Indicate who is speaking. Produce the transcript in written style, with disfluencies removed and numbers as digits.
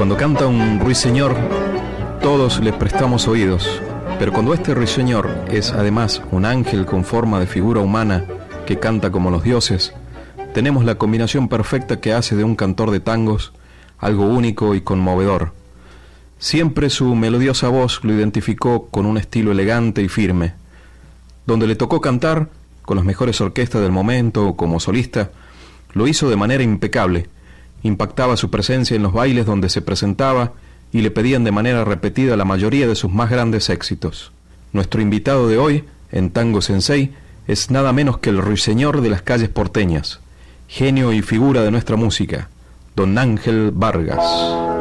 Speaker 1: Cuando canta un ruiseñor, todos le prestamos oídos, pero cuando este ruiseñor es además un ángel con forma de figura humana que canta como los dioses, tenemos la combinación perfecta que hace de un cantor de tangos algo único y conmovedor. Siempre su melodiosa voz lo identificó con un estilo elegante y firme. Donde le tocó cantar, con las mejores orquestas del momento o como solista, lo hizo de manera impecable. Impactaba su presencia en los bailes donde se presentaba y le pedían de manera repetida la mayoría de sus más grandes éxitos. Nuestro invitado de hoy, en Tango Sensei, es nada menos que el ruiseñor de las calles porteñas, genio y figura de nuestra música, don Ángel Vargas.